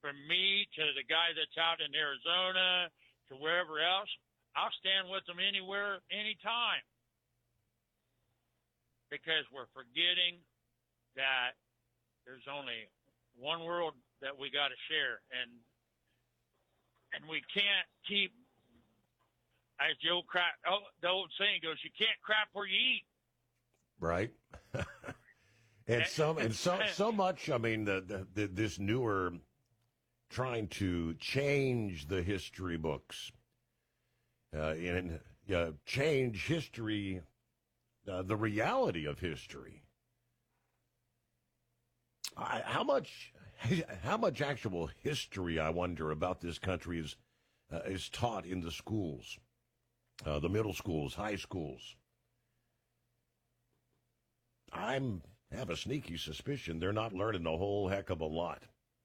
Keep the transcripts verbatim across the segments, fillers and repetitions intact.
from me to the guy that's out in Arizona to wherever else, I'll stand with them anywhere, anytime. Because we're forgetting that there's only one world that we got to share, and and we can't keep, as the old crap, oh, the old saying goes, you can't crap where you eat. Right. and so and so so much. I mean, the, the, the this newer trying to change the history books uh, and uh, change history, uh, the reality of history. I, how much, how much actual history, I wonder, about this country is uh, is taught in the schools, uh, the middle schools, high schools? I'm have a sneaky suspicion they're not learning a whole heck of a lot.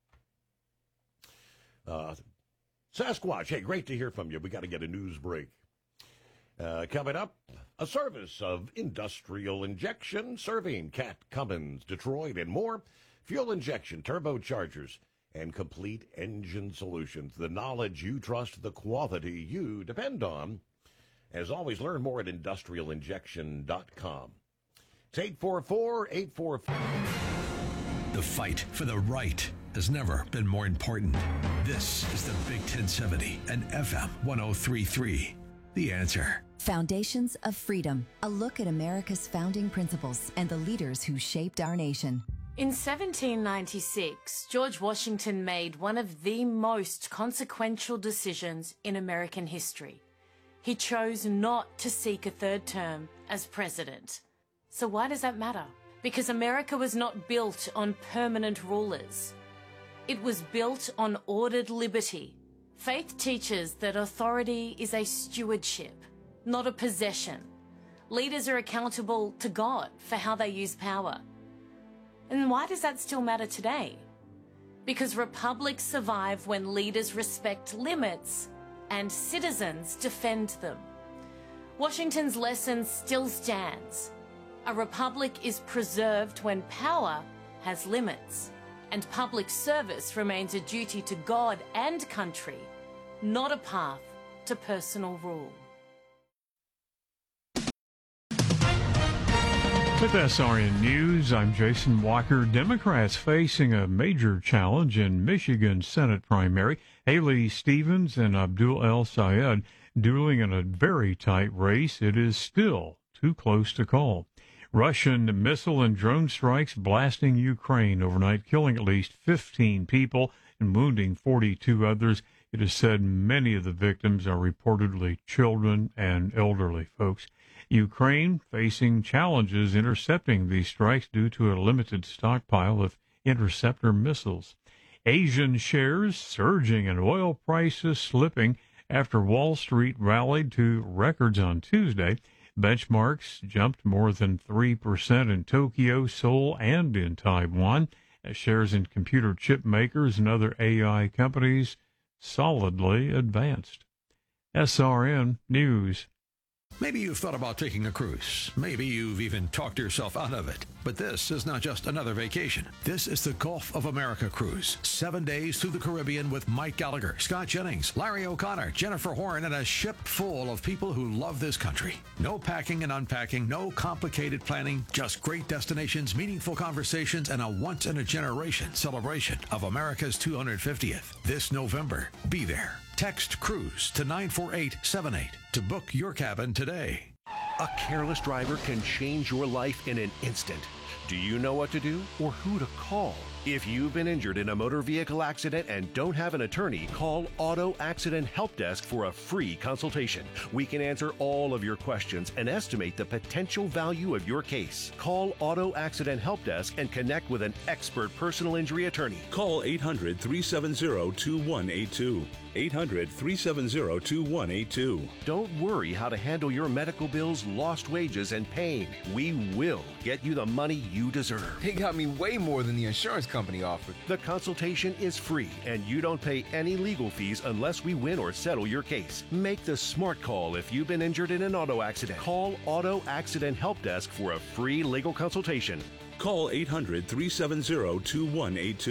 Uh, Sasquatch, hey, great to hear from you. We got to get a news break. Uh, coming up, a service of industrial injection, serving Cat Cummins, Detroit, and more. Fuel injection, turbochargers, and complete engine solutions. The knowledge you trust, the quality you depend on. As always, learn more at industrial injection dot com. It's eight four four, eight four four. The fight for the right has never been more important. This is the Big ten seventy and F M one oh three point three. The Answer. Foundations of Freedom. A look at America's founding principles and the leaders who shaped our nation. In seventeen ninety-six, George Washington made one of the most consequential decisions in American history. He chose not to seek a third term as president. So why does that matter? Because America was not built on permanent rulers. It was built on ordered liberty. Faith teaches that authority is a stewardship, not a possession. Leaders are accountable to God for how they use power. And why does that still matter today? Because republics survive when leaders respect limits and citizens defend them. Washington's lesson still stands. A republic is preserved when power has limits, and public service remains a duty to God and country, not a path to personal rule. With S R N News, I'm Jason Walker. Democrats facing a major challenge in Michigan's Senate primary. Haley Stevens and Abdul El Sayed dueling in a very tight race. It is still too close to call. Russian missile and drone strikes blasting Ukraine overnight, killing at least fifteen people and wounding forty-two others. It is said many of the victims are reportedly children and elderly folks. Ukraine facing challenges intercepting these strikes due to a limited stockpile of interceptor missiles. Asian shares surging and oil prices slipping after Wall Street rallied to records on Tuesday. Benchmarks jumped more than three percent in Tokyo, Seoul, and in Taiwan. As shares in computer chip makers and other A I companies solidly advanced. S R N News. Maybe you've thought about taking a cruise. Maybe you've even talked yourself out of it. But this is not just another vacation. This is the Gulf of America cruise. Seven days through the Caribbean with Mike Gallagher, Scott Jennings, Larry O'Connor, Jennifer Horn, and a ship full of people who love this country. No packing and unpacking, no complicated planning, just great destinations, meaningful conversations, and a once-in-a-generation celebration of America's two hundred fiftieth. This November, be there. Text CRUISE to nine four eight seven eight to book your cabin today. A careless driver can change your life in an instant. Do you know what to do or who to call? If you've been injured in a motor vehicle accident and don't have an attorney, call Auto Accident Help Desk for a free consultation. We can answer all of your questions and estimate the potential value of your case. Call Auto Accident Help Desk and connect with an expert personal injury attorney. Call eight hundred, three seven zero, two one eight two. eight hundred, three seven zero, two one eight two. Don't worry how to handle your medical bills, lost wages, and pain. We will get you the money you deserve. They got me way more than the insurance company offered. The consultation is free, and you don't pay any legal fees unless we win or settle your case. Make the smart call if you've been injured in an auto accident. Call Auto Accident Help Desk for a free legal consultation. Call eight hundred, three seven zero, two one eight two.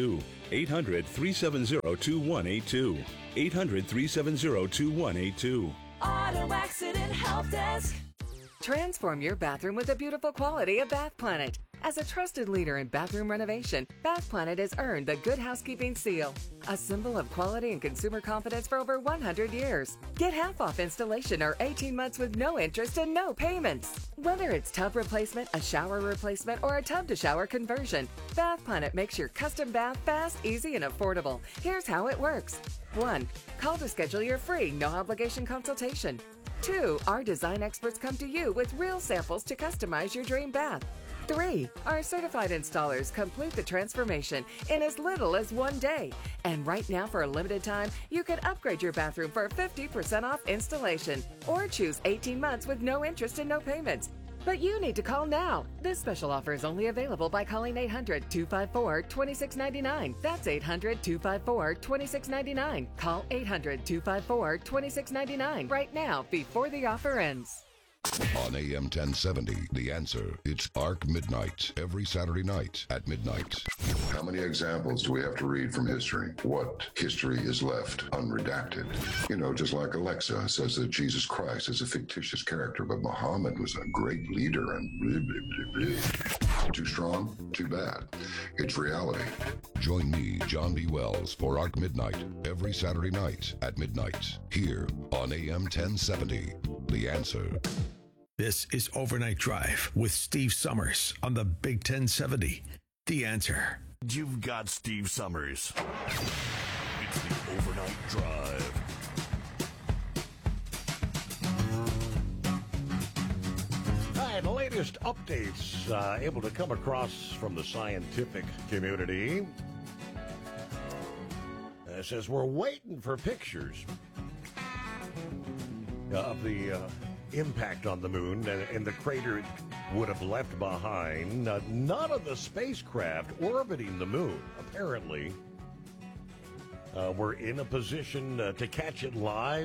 eight hundred, three seven zero, two one eight two. eight hundred, three seven zero, two one eight two. Auto Accident Help Desk. Transform your bathroom with the beautiful quality of Bath Planet. As a trusted leader in bathroom renovation, Bath Planet has earned the Good Housekeeping seal, a symbol of quality and consumer confidence for over one hundred years. Get half off installation or eighteen months with no interest and no payments. Whether it's tub replacement, a shower replacement, or a tub to shower conversion, Bath Planet makes your custom bath fast, easy, and affordable. Here's how it works. One, call to schedule your free, no obligation consultation. Two, our design experts come to you with real samples to customize your dream bath. Three, our certified installers complete the transformation in as little as one day. And right now, for a limited time, you can upgrade your bathroom for fifty percent off installation or choose eighteen months with no interest and no payments. But you need to call now. This special offer is only available by calling eight hundred, two five four, two six nine nine. That's eight hundred, two five four, two six nine nine. Call eight hundred, two five four, two six nine nine right now before the offer ends. On A M ten seventy, The Answer. It's Arc Midnight, every Saturday night at midnight. How many examples do we have to read from history? What history is left unredacted? You know, just like Alexa says that Jesus Christ is a fictitious character, but Muhammad was a great leader and blah, blah, blah, blah. Too strong? Too bad. It's reality. Join me, John B. Wells, for Arc Midnight, every Saturday night at midnight, here on A M ten seventy, The Answer. This is Overnight Drive with Steve Summers on the Big ten seventy. The Answer. You've got Steve Summers. It's the Overnight Drive. All right, the latest updates uh, able to come across from the scientific community. Uh, it says we're waiting for pictures uh, of the... Uh, impact on the moon and, and the crater it would have left behind. Uh, none of the spacecraft orbiting the moon, apparently, uh, were in a position uh, to catch it live.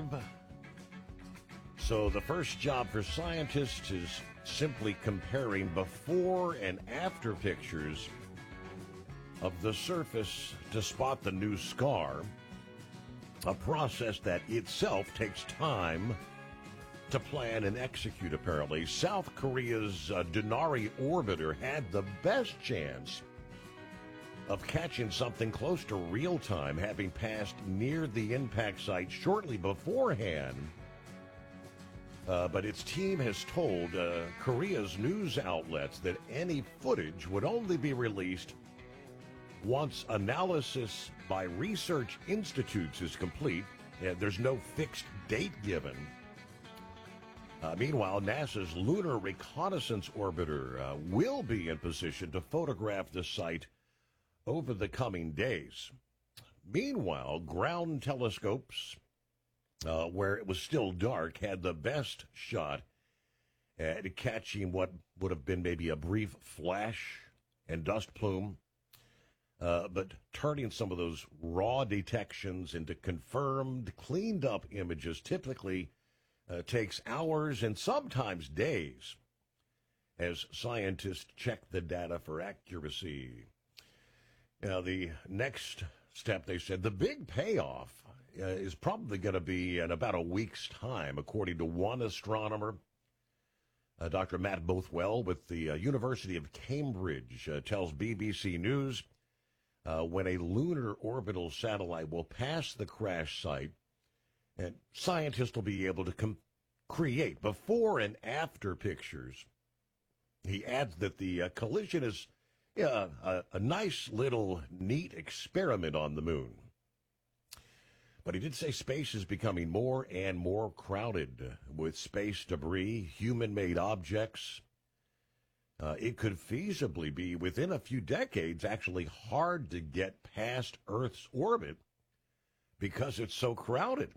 So the first job for scientists is simply comparing before and after pictures of the surface to spot the new scar, a process that itself takes time to plan and execute, apparently. South Korea's uh, Denari orbiter had the best chance of catching something close to real time, having passed near the impact site shortly beforehand. Uh, but its team has told uh, Korea's news outlets that any footage would only be released once analysis by research institutes is complete. Yeah, there's no fixed date given. Uh, meanwhile, NASA's Lunar Reconnaissance Orbiter uh, will be in position to photograph the site over the coming days. Meanwhile, ground telescopes, uh, where it was still dark, had the best shot at catching what would have been maybe a brief flash and dust plume, uh, but turning some of those raw detections into confirmed, cleaned-up images typically Uh, takes hours and sometimes days as scientists check the data for accuracy. Now, the next step, they said, the big payoff uh, is probably going to be in about a week's time, according to one astronomer. Uh, Doctor Matt Bothwell with the uh, University of Cambridge uh, tells B B C News uh, when a lunar orbital satellite will pass the crash site, and scientists will be able to com- create before and after pictures. He adds that the uh, collision is yeah, a, a nice little neat experiment on the moon. But he did say space is becoming more and more crowded with space debris, human-made objects. Uh, it could feasibly be, within a few decades, actually hard to get past Earth's orbit because it's so crowded.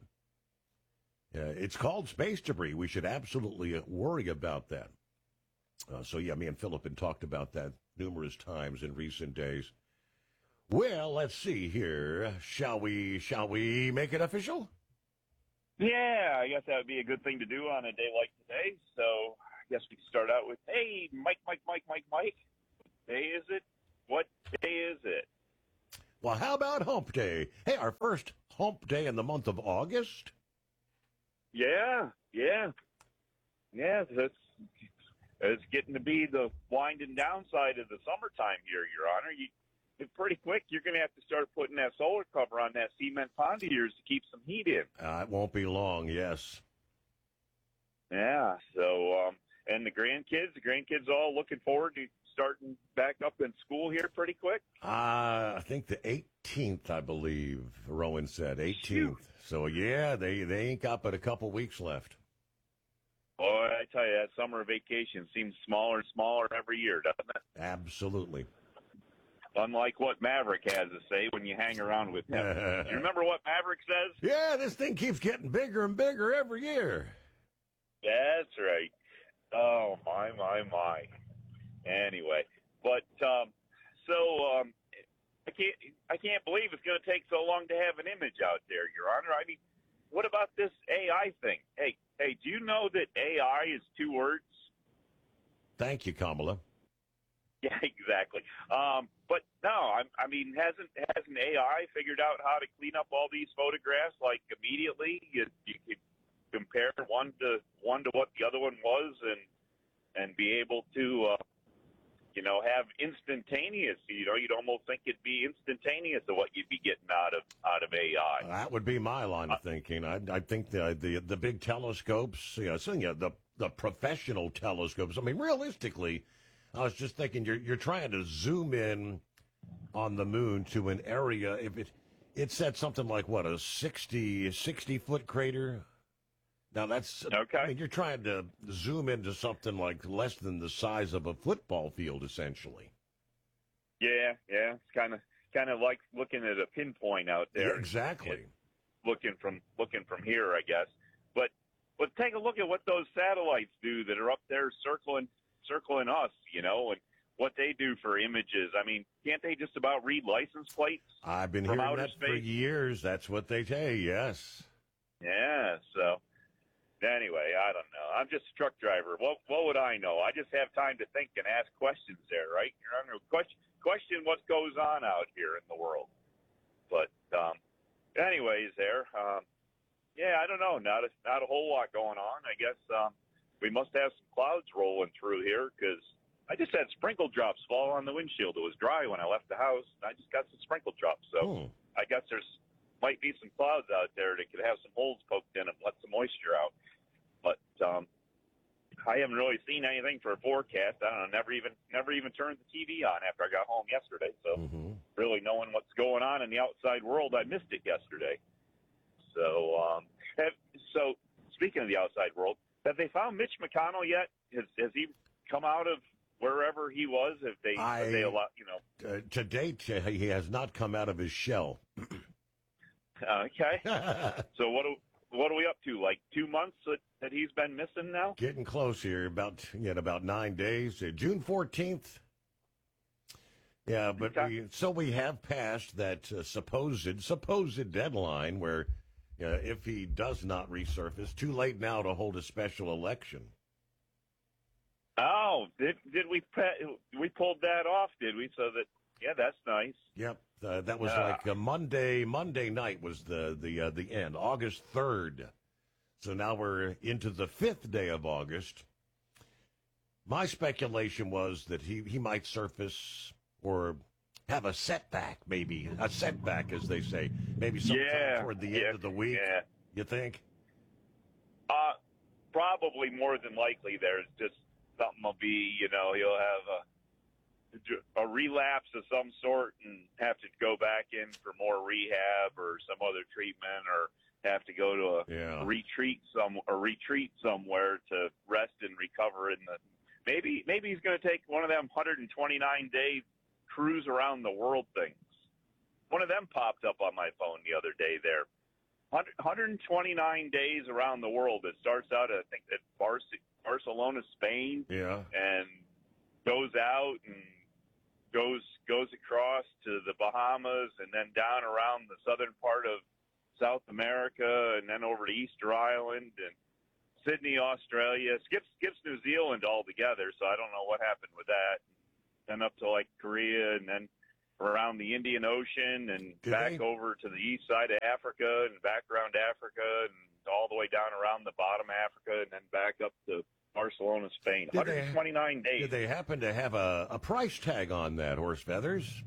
Uh, it's called space debris. We should absolutely uh, worry about that. Uh, so, yeah, me and Philip had talked about that numerous times in recent days. Well, let's see here. Shall we, shall we make it official? Yeah, I guess that would be a good thing to do on a day like today. So I guess we can start out with, hey, Mike, Mike, Mike, Mike, Mike. What day is it? What day is it? Well, how about Hump Day? Hey, our first Hump Day in the month of August? Yeah, yeah. Yeah, it's, it's getting to be the winding down side of the summertime here, Your Honor. You, pretty quick, you're going to have to start putting that solar cover on that cement pond of yours to keep some heat in. Uh, it won't be long, yes. Yeah, so, um, and the grandkids, the grandkids all looking forward to starting back up in school here pretty quick? Uh, I think the eighteenth, I believe, Rowan said, eighteenth. Shoot. So, yeah, they, they ain't got but a couple weeks left. Boy, I tell you, that summer vacation seems smaller and smaller every year, doesn't it? Absolutely. Unlike what Maverick has to say when you hang around with him. Do you remember what Maverick says? Yeah, this thing keeps getting bigger and bigger every year. That's right. Oh, my, my, my. Anyway, but um, so um, I can't I can't believe it's going to take so long to have an image out there, Your Honor. I mean, what about this A I thing? Hey, hey, do you know that A I is two words? Thank you, Kamala. Yeah, exactly. Um, but no, I, I mean, hasn't hasn't A I figured out how to clean up all these photographs like immediately? You, you could compare one to one to what the other one was, and and be able to. Uh, You know, have instantaneous. You know, you'd almost think it'd be instantaneous of what you'd be getting out of out of A I. That would be my line of thinking. I, I think the, the the big telescopes, you know, so, you know, the the professional telescopes. I mean, realistically, I was just thinking you're you're trying to zoom in on the moon to an area. If it it said something like what a sixty, sixty foot crater. Now, that's, okay. I mean, you're trying to zoom into something like less than the size of a football field, essentially. Yeah, yeah. It's kind of kind of like looking at a pinpoint out there. Yeah, exactly. Looking from looking from here, I guess. But but take a look at what those satellites do that are up there circling circling us, you know, and what they do for images. I mean, can't they just about read license plates? I've been from hearing outer that space? for years. That's what they say, yes. Yeah, so... Anyway, I don't know. I'm just a truck driver. What what would I know? I just have time to think and ask questions there, right? You're under question question what goes on out here in the world. But um, anyways, there. Um, yeah, I don't know. Not a not a whole lot going on. I guess um, we must have some clouds rolling through here because I just had sprinkle drops fall on the windshield. It was dry when I left the house. I just got some sprinkle drops. So Hmm. I guess there's might be some clouds out there that could have some holes poked in them, let some moisture out. But um, I haven't really seen anything for a forecast. I don't know. Never even never even turned the T V on after I got home yesterday. So mm-hmm. really knowing what's going on in the outside world, I missed it yesterday. So um, have, so speaking of the outside world, have they found Mitch McConnell yet? Has has he come out of wherever he was? Have they? I, have they allowed, you know. Uh, to date, uh, he has not come out of his shell. Okay. So what do what are we up to? Like two months that, that he's been missing now? Getting close here, about yeah, about nine days. Uh, June fourteenth. Yeah, but Okay. we, so we have passed that uh, supposed supposed deadline where uh, if he does not resurface, too late now to hold a special election. Oh, did did we pe- we pulled that off? Did we? So that yeah, that's nice. Yep, uh, that was Uh, like uh, Monday. Monday night was the the uh, the end, August third. So now we're into the fifth day of August. My speculation was that he, he might surface or have a setback, maybe a setback, as they say, maybe sometime Yeah, toward the yeah, end of the week. yeah. You think? Uh, probably more than likely. There's just something will be, you know, he'll have a a relapse of some sort and have to go back in for more rehab or some other treatment, or have to go to a Yeah. retreat some a retreat somewhere to rest and recover. In the maybe maybe he's going to take one of them one hundred twenty-nine day cruise around the world things. One of them popped up on my phone the other day. There, one hundred twenty-nine days around the world. It starts out, I think, at Bar- Barcelona, Spain, Yeah. and goes out and goes goes across to the Bahamas, and then down around the southern part of South America, and then over to Easter Island and Sydney, Australia. Skips skips New Zealand altogether, so I don't know what happened with that. Then up to like Korea, and then around the Indian Ocean and Did back they? over to the east side of Africa and back around Africa and all the way down around the bottom of Africa and then back up to Barcelona, Spain. Did one they- hundred twenty-nine days. Did they happen to have a, a price tag on that, Horse Feathers?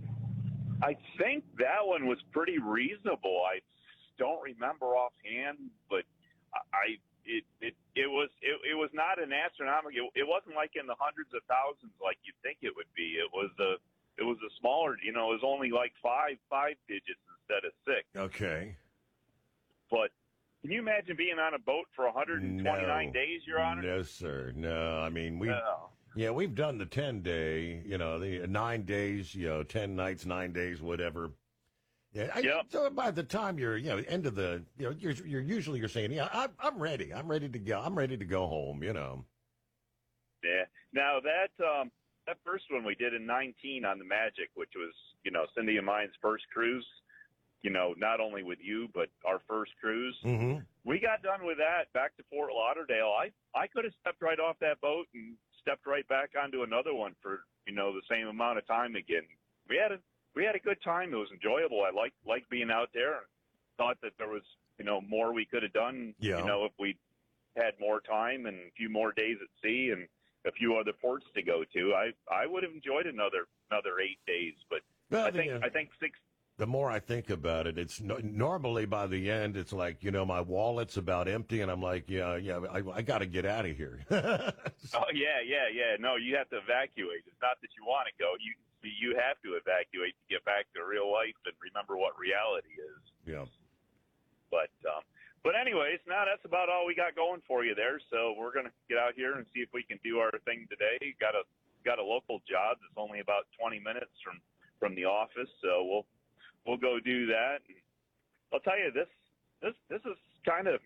I think that one was pretty reasonable. I don't remember offhand, but I it it, it was it, it was not an astronomical. It, it wasn't like in the hundreds of thousands like you'd think it would be. It was a it was a smaller. You know, it was only like five five digits instead of six. Okay. But can you imagine being on a boat for one hundred twenty-nine No. days, Your Honor? No, sir. No, I mean, we. No. Yeah, we've done the ten day, you know, the nine days, you know, ten nights, nine days, whatever. Yeah, I, Yep. so by the time you're, you know, end of the, you know, you're, you're usually you're saying, yeah, I'm, I'm ready, I'm ready to go, I'm ready to go home, you know. Yeah. Now that um, that first one we did in nineteen on the Magic, which was, you know, Cindy and mine's first cruise. You know, not only with you, but our first cruise. Mm-hmm. We got done with that back to Fort Lauderdale. I I could have stepped right off that boat and stepped right back onto another one for, you know, the same amount of time again. We had a we had a good time. It was enjoyable. I liked liked being out there and thought that there was, you know, more we could have done. Yeah. You know, if we had more time and a few more days at sea and a few other ports to go to, I I would have enjoyed another another eight days. But Well, I think the, uh, I think six. The more I think about it, it's no, normally by the end, it's like, you know, my wallet's about empty, and I'm like, yeah, yeah, I, I got to get out of here. Oh yeah, yeah, yeah. No, you have to evacuate. It's not that you want to go. You you have to evacuate to get back to real life and remember what reality is. Yeah. But um, but anyways, now that's about all we got going for you there. So we're gonna get out here and see if we can do our thing today. Got a got a local job that's only about twenty minutes from from the office, so we'll we'll go do that. And I'll tell you, this this this is kind of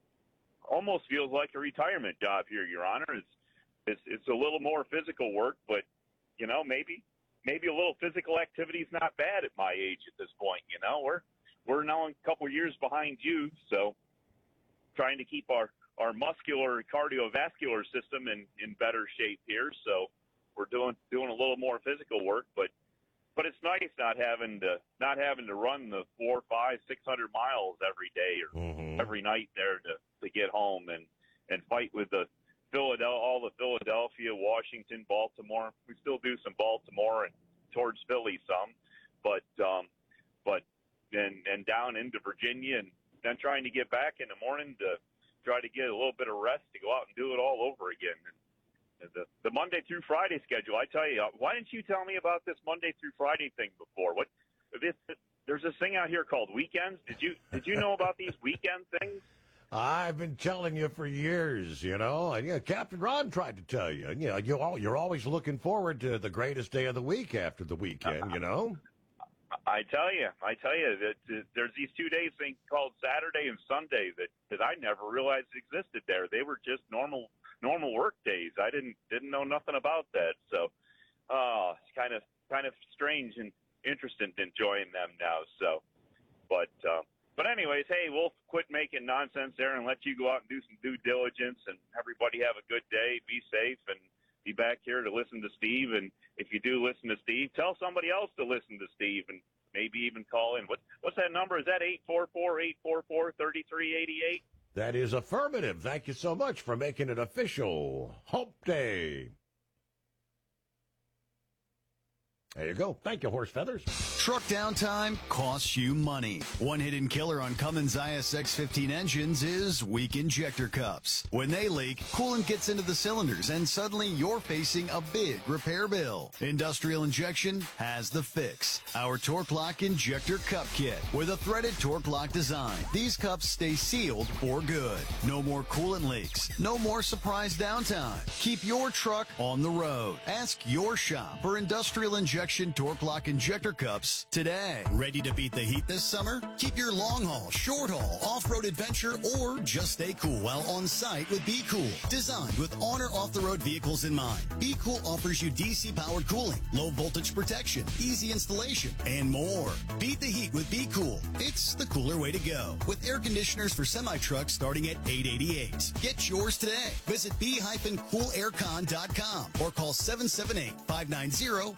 almost feels like a retirement job here, Your Honor. It's it's it's a little more physical work, but you know, maybe maybe a little physical activity is not bad at my age at this point. You know, we're we're now a couple years behind you, so trying to keep our our muscular cardiovascular system in in better shape here. So we're doing doing a little more physical work, but but it's nice not having to not having to run the four, five, six hundred miles every day or Mm-hmm. every night there to to get home and and fight with the Philadelphia, all the Philadelphia, Washington, Baltimore. We still do some Baltimore and towards Philly some, but um, but and and down into Virginia, and then trying to get back in the morning to try to get a little bit of rest to go out and do it all over again. And the the Monday through Friday schedule, I tell you, why didn't you tell me about this Monday through Friday thing before? What this, there's this thing out here called weekends. Did you did you know about these weekend things? I've been telling you for years, you know, and yeah, Captain Ron tried to tell you. You know, you all, you're always looking forward to the greatest day of the week after the weekend, you know. I tell you, I tell you that uh, there's these two days thing called Saturday and Sunday that, that I never realized existed there. They were just normal normal work days. I didn't didn't know nothing about that. So, uh, it's kind of kind of strange and interesting enjoying them now. So, but uh, but anyways, hey, we'll quit making nonsense there and let you go out and do some due diligence. And everybody have a good day. Be safe and be back here to listen to Steve. And if you do listen to Steve, tell somebody else to listen to Steve and maybe even call in. What, what's that number? Is that eight four four, eight four four, three three eight eight? That is affirmative. Thank you so much for making it official. Hump Day. There you go. Thank you, Horse Feathers. Truck downtime costs you money. One hidden killer on Cummins I S X fifteen engines is weak injector cups. When they leak, coolant gets into the cylinders and suddenly you're facing a big repair bill. Industrial Injection has the fix. Our Torque Lock Injector Cup Kit with a threaded Torque Lock design. These cups stay sealed for good. No more coolant leaks. No more surprise downtime. Keep your truck on the road. Ask your shop for Industrial Injection Torque Lock Injector Cups today. Ready to beat the heat this summer? Keep your long haul, short haul, off-road adventure, or just stay cool while on site with Be Cool. Designed with honor off-the-road vehicles in mind, Be Cool offers you D C powered cooling, low voltage protection, easy installation, and more. Beat the heat with Be Cool. It's the cooler way to go. With air conditioners for semi-trucks starting at eight eighty-eight. Get yours today. Visit be cool air con dot com or call seven seven eight, five nine zero, five thousand.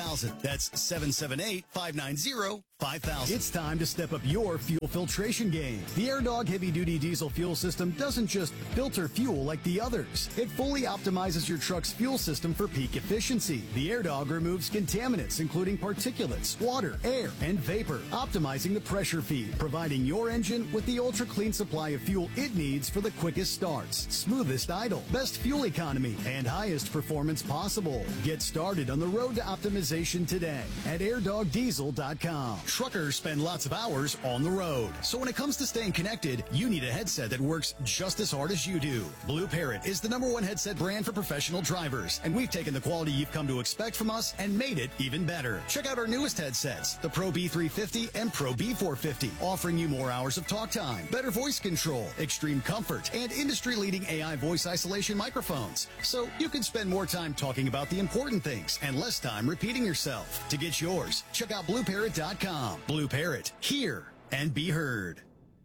thousand. That's seven seven eight, five nine zero, five thousand. It's time to step up your fuel filtration game. The AirDog heavy-duty diesel fuel system doesn't just filter fuel like the others. It fully optimizes your truck's fuel system for peak efficiency. The AirDog removes contaminants, including particulates, water, air, and vapor, optimizing the pressure feed, providing your engine with the ultra-clean supply of fuel it needs for the quickest starts, smoothest idle, best fuel economy, and highest performance possible. Get started on the road to optimization today at air dog diesel dot com. Truckers spend lots of hours on the road, so when it comes to staying connected, you need a headset that works just as hard as you do. Blue Parrot is the number one headset brand for professional drivers, and we've taken the quality you've come to expect from us and made it even better. Check out our newest headsets, the Pro B three fifty and Pro B four fifty, offering you more hours of talk time, better voice control, extreme comfort, and industry-leading A I voice isolation microphones, so you can spend more time talking about the important things and less time repeating yourself. To get yours, check out blue parrot dot com. Blue Parrot, hear and be heard.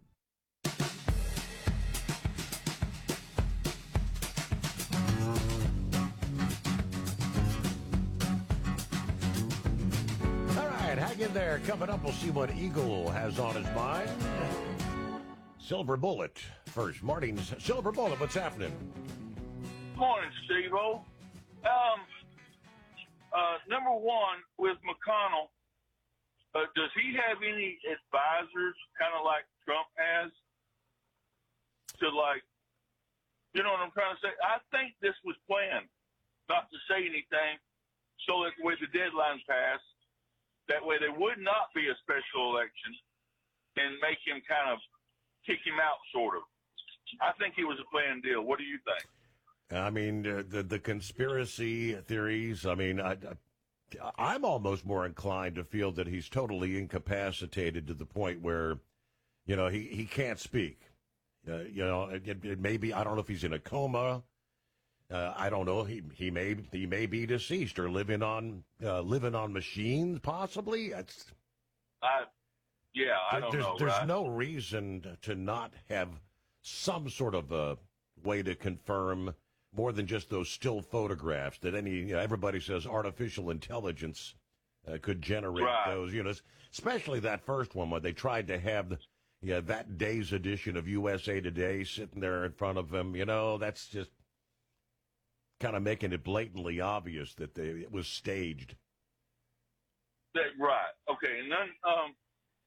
All right, hang in there. Coming up, we'll see what Eagle has on his mind. Silver Bullet first. Martin's Silver Bullet, what's happening? Morning, Steve-O. Um, uh, number one, with McConnell, uh, does he have any advisors, kind of like Trump has, to, like, you know what I'm trying to say? I think this was planned, not to say anything, so that the way the deadline passed, that way there would not be a special election and make him kind of kick him out, sort of. I think it was a planned deal. What do you think? I mean, uh, the the conspiracy theories, I mean, I, I, I'm almost more inclined to feel that he's totally incapacitated to the point where, you know, he, he can't speak. Uh, you know, it, it may be, I don't know if he's in a coma. Uh, I don't know. He he may he may be deceased or living on uh, living on machines, possibly. It's, I, yeah, I don't there's, know. There's right? no reason to not have some sort of a way to confirm more than just those still photographs that any, you know, everybody says artificial intelligence uh, could generate right. those, you know, especially that first one where they tried to have the, yeah, that day's edition of U S A Today sitting there in front of them. You know, that's just kind of making it blatantly obvious that they, it was staged. That, right. Okay. And then um,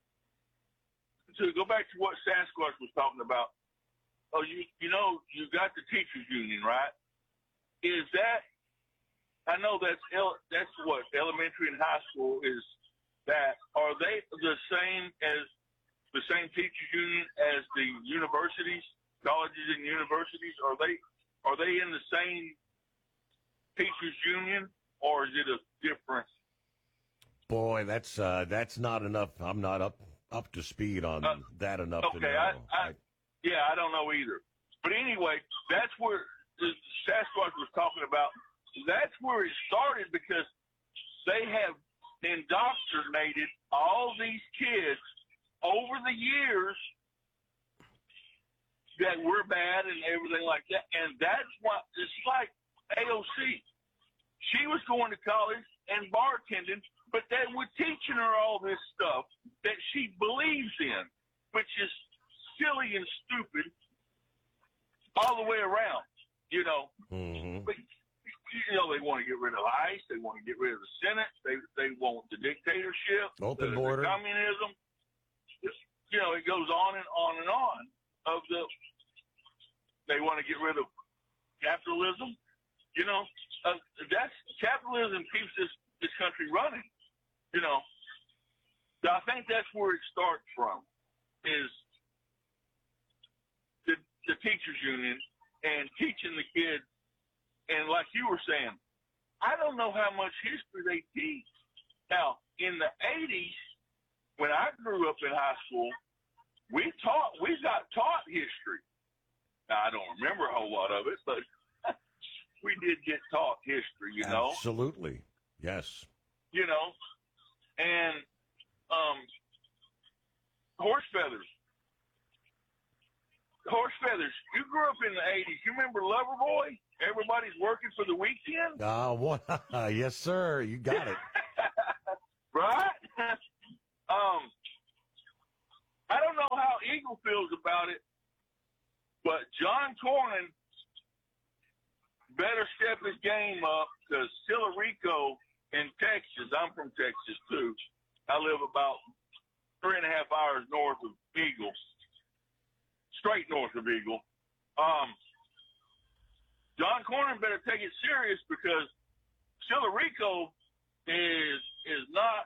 to go back to what Sasquatch was talking about, oh, you you know, you got the teachers union, right? Is that, I know that's el, that's what elementary and high school is. That are they the same as the same teachers union as the universities, colleges and universities? Are they are they in the same teachers union, or is it a different? Boy, that's uh, that's not enough. I'm not up up to speed on uh, that enough okay, to know. I, I, I, yeah, I don't know either. But anyway, that's where the Sasquatch was talking about. That's where it started, because they have indoctrinated all these kids over the years that we're bad and everything like that. And that's what it's like. A O C, she was going to college and bartending, but they were teaching her all this stuff that she believes in, which is silly and stupid all the way around, you know. Mm-hmm. But, you know, they want to get rid of ICE. They want to get rid of the Senate. They they want the dictatorship, open the, border, the communism. You know, it goes on and on and on. Of the, they want to get rid of capitalism. You know, uh, that's capitalism keeps this this country running. You know, so I think that's where it starts from, is the the teachers union and teaching the kids. And like you were saying, I don't know how much history they teach. Now, in the eighties, when I grew up in high school, we taught, we got taught history. Now, I don't remember a whole lot of it, but we did get taught history, you know? Absolutely. Yes. You know, and um, horse feathers. Horse feathers. You grew up in the eighties. You remember Loverboy? Everybody's working for the weekend? Uh, what? Yes, sir. You got it. right? um, I don't know how Eagle feels about it, but John Cornyn better step his game up because Sillarico in Texas, I'm from Texas too. I live about three and a half hours north of Eagle, straight north of Eagle. Um, John Cornyn better take it serious because Sillarico is is not.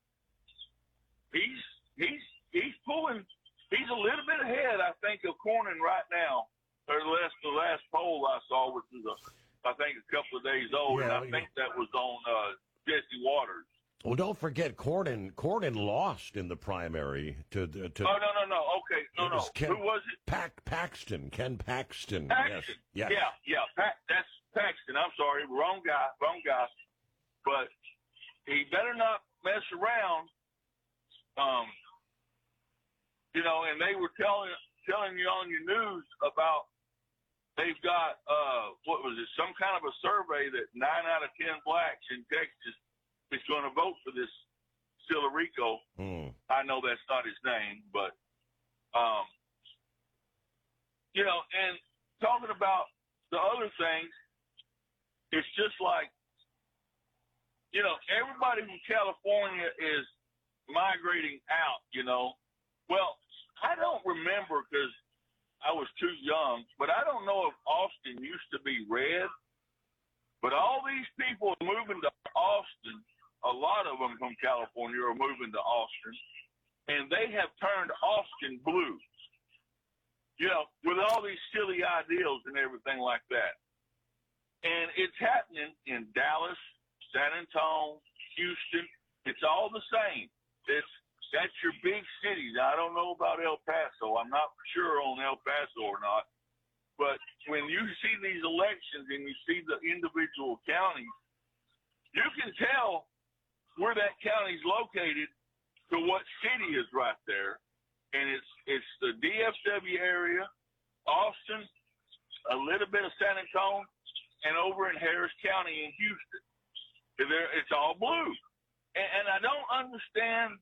He's he's he's pulling. He's a little bit ahead, I think, of Cornyn right now. Or the last the last poll I saw, which was a, I think a couple of days old, Yeah, and I yeah. think that was on uh, Jesse Waters. Well, don't forget, Cornyn Cornyn lost in the primary to to. to Oh no no no okay no it no was Ken, who was it? Pac, Paxton, Ken Paxton. Paxton. Yes. Yes. Yeah yeah pa- that's Paxton. I'm sorry, wrong guy, wrong guy. But he better not mess around. Um, you know, and they were telling telling you on your news about they've got uh what was it? Some kind of a survey that nine out of ten blacks in Texas is going to vote for this Sillarico. Mm. I know that's not his name, but um, you know, and talking about the other things, it's just like, you know, everybody from California is migrating out, you know. Well, I don't remember because I was too young, but I don't know if Austin used to be red. But all these people are moving to Austin. A lot of them from California are moving to Austin, and they have turned Austin blue. You know, with all these silly ideals and everything like that. And it's happening in Dallas, San Antonio, Houston. It's all the same. It's that's your big cities. I don't know about El Paso. I'm not sure on El Paso or not. But when you see these elections and you see the individual counties, you can tell where that county's located to what city is right there. And it's it's the D F W area, Austin, a little bit of San Antonio, and over in Harris County in Houston. There, it's all blue. And, and I don't understand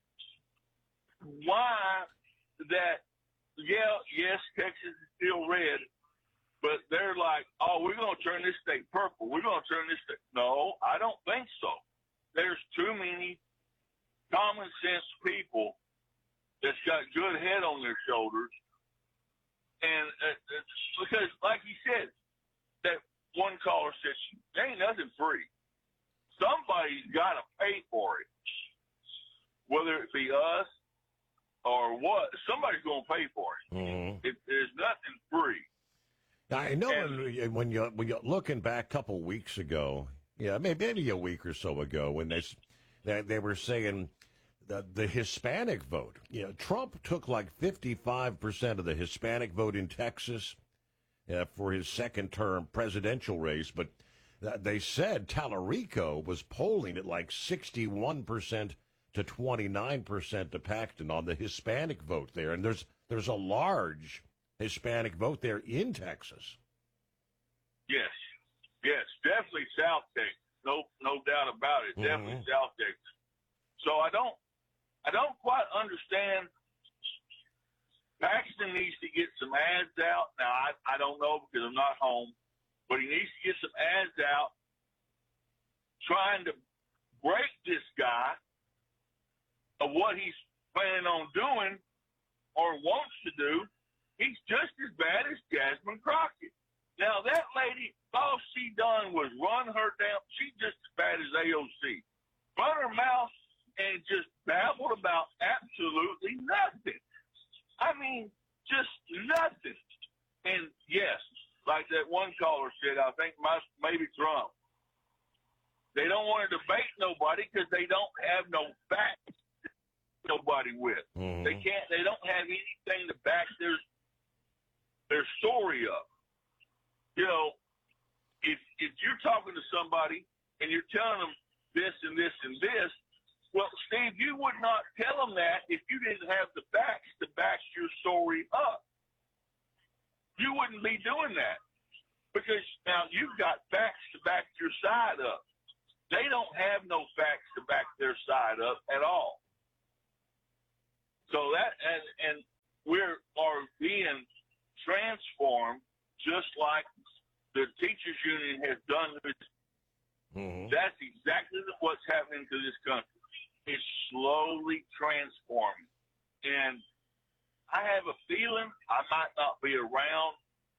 why that, yeah, yes, Texas is still red, but they're like, oh, we're going to turn this state purple. We're going to turn this state. No, I don't think so. There's too many common sense people that's got good head on their shoulders. And uh, it's because, like you said, that one caller said, there ain't nothing free. Somebody's got to pay for it, whether it be us or what. Somebody's going to pay for it. Mm-hmm. it. There's nothing free. I know when, when you when you're looking back a couple weeks ago, yeah, maybe, maybe a week or so ago, when they they, they were saying that the Hispanic vote, you know, Trump took like fifty-five percent of the Hispanic vote in Texas uh, for his second term presidential race, but th- they said Tallarico was polling at like sixty-one percent to twenty-nine percent to Paxton on the Hispanic vote there, and there's there's a large Hispanic vote there in Texas. Yes. Yes, definitely South Texas. No, no doubt about it. Mm-hmm. Definitely South Texas. So I don't, I don't quite understand. Paxton needs to get some ads out. Now I, I don't know because I'm not home, but he needs to get some ads out, trying to break this guy of what he's planning on doing or wants to do. He's just as bad as Jasmine Crockett. Now, that lady, all she done was run her down. She's just as bad as A O C. Run her mouth and just babbled about absolutely nothing. I mean, just nothing. And, yes, like that one caller said, I think my, maybe Trump, they don't want to debate nobody because they don't have no facts to nobody with. Mm-hmm. They can't. They don't have anything to back their their story up. You know, if if you're talking to somebody and you're telling them this and this and this, well, Steve, you would not tell them that if you didn't have the facts to back your story up. You wouldn't be doing that because now you've got facts to back your side up. they don't have no facts to back their side up at all. So that, and, and we're are being transformed just like the teachers union has done. Mm-hmm. That's exactly what's happening to this country. It's slowly transforming. And I have a feeling I might not be around,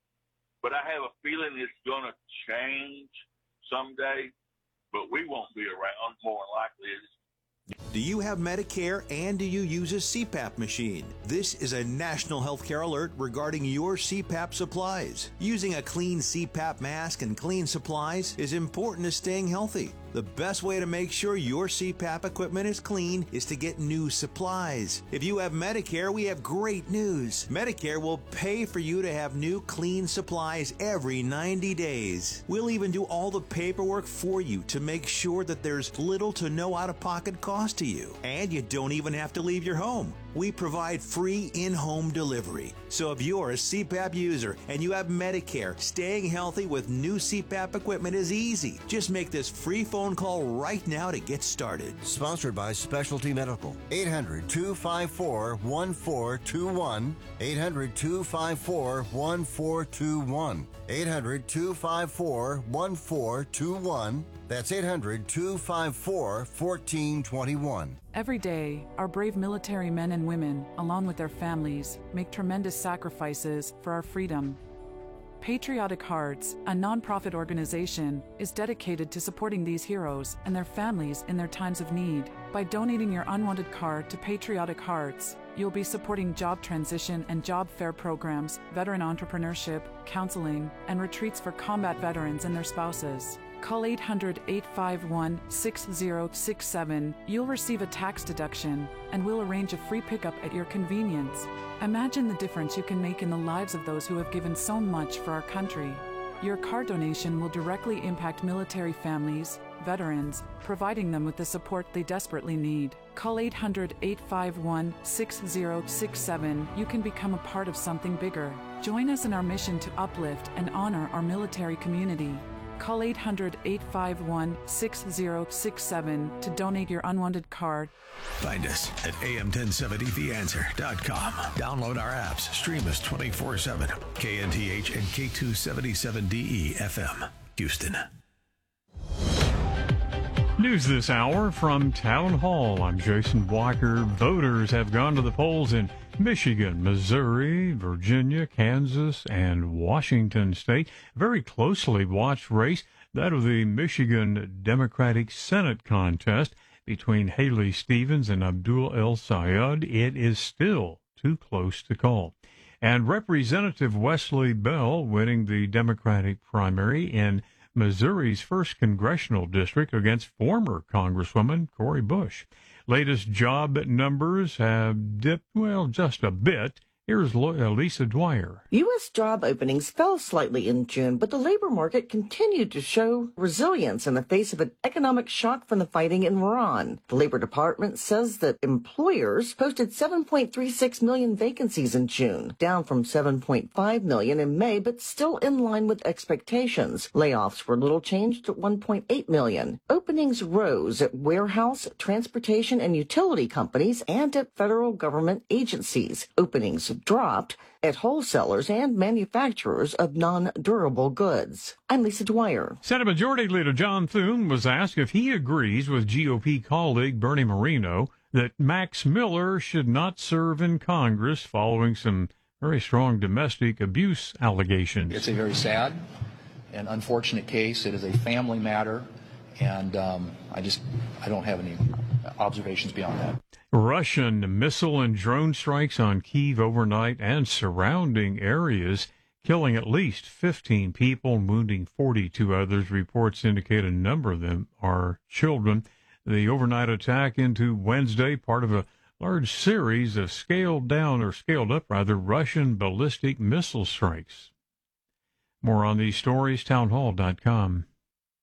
but I have a feeling it's going to change someday, but we won't be around, more likely. Do you have Medicare and do you use a C PAP machine? This is a national healthcare alert regarding your C PAP supplies. Using a clean C PAP mask and clean supplies is important to staying healthy. The best way to make sure your C PAP equipment is clean is to get new supplies. If you have Medicare, we have great news. Medicare will pay for you to have new clean supplies every ninety days. We'll even do all the paperwork for you to make sure that there's little to no out-of-pocket cost to you. And you don't even have to leave your home. We provide free in-home delivery. So if you're a C PAP user and you have Medicare, staying healthy with new C PAP equipment is easy. Just make this free phone call right now to get started. Sponsored by Specialty Medical. eight hundred, two five four, one four two one. eight hundred, two five four, one four two one. eight hundred, two five four, one four two one. That's eight hundred, two five four, one four two one. Every day, our brave military men and women, along with their families, make tremendous sacrifices for our freedom. Patriotic Hearts, a nonprofit organization, is dedicated to supporting these heroes and their families in their times of need. By donating your unwanted card to Patriotic Hearts, you'll be supporting job transition and job fair programs, veteran entrepreneurship, counseling, and retreats for combat veterans and their spouses. Call eight hundred, eight five one, six zero six seven. You'll receive a tax deduction, and we'll arrange a free pickup at your convenience. Imagine the difference you can make in the lives of those who have given so much for our country. Your card donation will directly impact military families, veterans, providing them with the support they desperately need. Call eight hundred, eight five one, six zero six seven. You can become a part of something bigger. Join us in our mission to uplift and honor our military community. Call eight hundred, eight five one, six zero six seven to donate your unwanted card. Find us at A M ten seventy the answer dot com. Download our apps. Stream us twenty-four seven. K N T H and K two seventy-seven D E F M, Houston. News this hour from Town Hall. I'm Jason Walker. Voters have gone to the polls in Michigan, Missouri, Virginia, Kansas, and Washington State. Very closely watched race, that of the Michigan Democratic Senate contest between Haley Stevens and Abdul El Sayed. It is still too close to call. And Representative Wesley Bell winning the Democratic primary in Missouri's first congressional district against former Congresswoman Cori Bush. Latest job numbers have dipped, well, just a bit. Here's Lisa Dwyer. U S job openings fell slightly in June, but the labor market continued to show resilience in the face of an economic shock from the fighting in Iran. The Labor Department says that employers posted seven point three six million vacancies in June, down from seven point five million in May, but still in line with expectations. Layoffs were little changed at one point eight million. Openings rose at warehouse, transportation, and utility companies and at federal government agencies. Openings dropped at wholesalers and manufacturers of non-durable goods. I'm Lisa Dwyer. Senate Majority Leader John Thune was asked if he agrees with G O P colleague Bernie Moreno that Max Miller should not serve in Congress following some very strong domestic abuse allegations. It's a very sad and unfortunate case. It is a family matter, and um, I just I don't have any observations beyond that. Russian missile and drone strikes on Kyiv overnight and surrounding areas, killing at least fifteen people, wounding forty-two others. Reports indicate a number of them are children. The overnight attack into Wednesday, part of a large series of scaled down, or scaled up rather, Russian ballistic missile strikes. More on these stories, townhall dot com.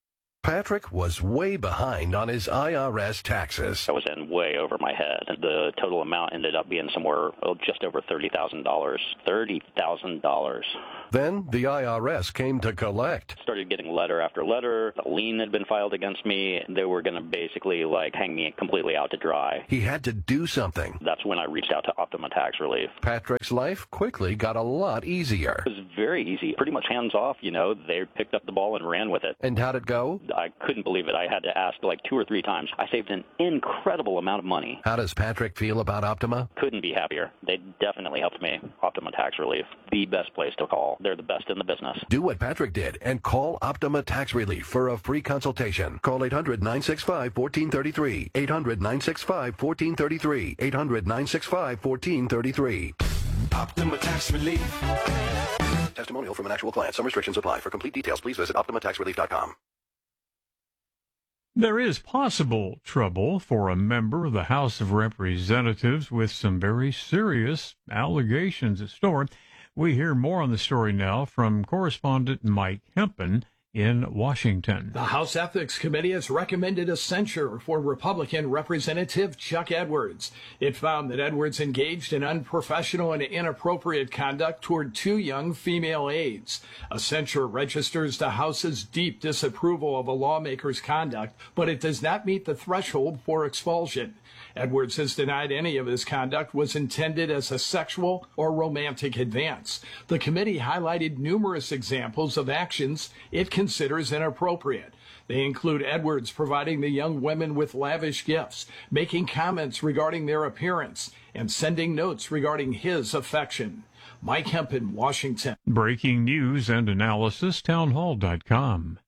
Patrick was way behind on his I R S taxes. I was in way over my head. The total amount ended up being somewhere oh, just over thirty thousand dollars. thirty thousand dollars. Then the I R S came to collect. Started getting letter after letter. A lien had been filed against me. They were going to basically like hang me completely out to dry. He had to do something. That's when I reached out to Optima Tax Relief. Patrick's life quickly got a lot easier. It was very easy, pretty much hands off, you know. They picked up the ball and ran with it. And how'd it go? I couldn't believe it. I had to ask like two or three times. I saved an incredible amount of money. How does Patrick feel about Optima? Couldn't be happier. They definitely helped me. Optima Tax Relief, the best place to call. They're the best in the business. Do what Patrick did and call Optima Tax Relief for a free consultation. Call eight hundred, nine six five, one four three three. eight hundred, nine six five, one four three three. eight hundred, nine six five, one four three three. Optima Tax Relief. Testimonial from an actual client. Some restrictions apply. For complete details, please visit optima tax relief dot com. There is possible trouble for a member of the House of Representatives with some very serious allegations at store. We hear more on the story now from correspondent Mike Hempen in Washington. The House Ethics Committee has recommended a censure for Republican Representative Chuck Edwards. It found that Edwards engaged in unprofessional and inappropriate conduct toward two young female aides. A censure registers the House's deep disapproval of a lawmaker's conduct, but it does not meet the threshold for expulsion. Edwards has denied any of his conduct was intended as a sexual or romantic advance. The committee highlighted numerous examples of actions it considers inappropriate. They include Edwards providing the young women with lavish gifts, making comments regarding their appearance, and sending notes regarding his affection. Mike Hempen, Washington. Breaking news and analysis, townhall dot com.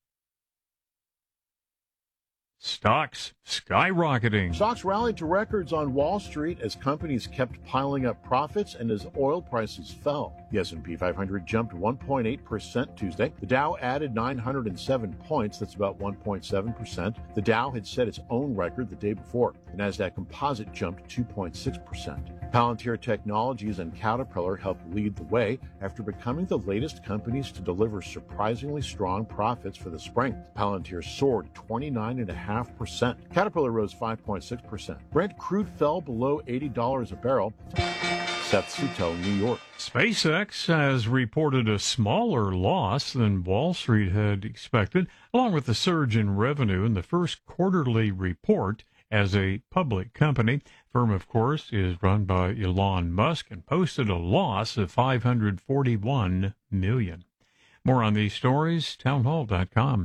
Stocks skyrocketing. Stocks rallied to records on Wall Street as companies kept piling up profits and as oil prices fell. The S and P five hundred jumped one point eight percent Tuesday. The Dow added nine hundred seven points. That's about one point seven percent. The Dow had set its own record the day before. The Nasdaq Composite jumped two point six percent. Palantir Technologies and Caterpillar helped lead the way after becoming the latest companies to deliver surprisingly strong profits for the spring. Palantir soared twenty-nine point five percent. Caterpillar rose five point six percent. Brent crude fell below eighty dollars a barrel. Seth Suto, New York. SpaceX has reported a smaller loss than Wall Street had expected, along with the surge in revenue in the first quarterly report as a public company. Firm, of course, is run by Elon Musk and posted a loss of five hundred forty-one million dollars. More on these stories, townhall dot com.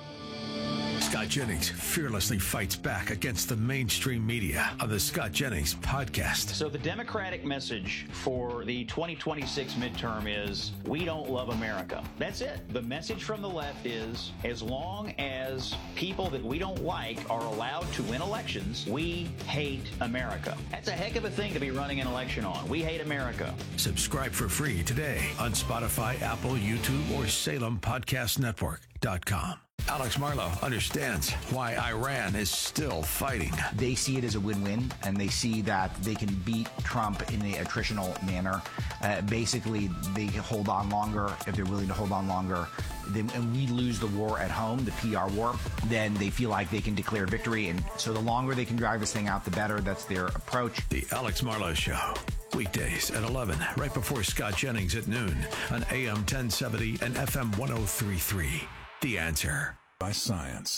Scott Jennings fearlessly fights back against the mainstream media on the Scott Jennings podcast. So the Democratic message for the twenty twenty-six midterm is, we don't love America. That's it. The message from the left is, as long as people that we don't like are allowed to win elections, we hate America. That's a heck of a thing to be running an election on. We hate America. Subscribe for free today on Spotify, Apple, YouTube, or Salem Podcast Network dot com. Alex Marlowe understands why Iran is still fighting. They see it as a win-win, and they see that they can beat Trump in a attritional manner. Uh, basically, they can hold on longer if they're willing to hold on longer. Then, and we lose the war at home, the P R war, then they feel like they can declare victory. And so the longer they can drag this thing out, the better. That's their approach. The Alex Marlowe Show. Weekdays at eleven, right before Scott Jennings at noon on A M ten seventy and F M one oh three point three. The Answer. By science.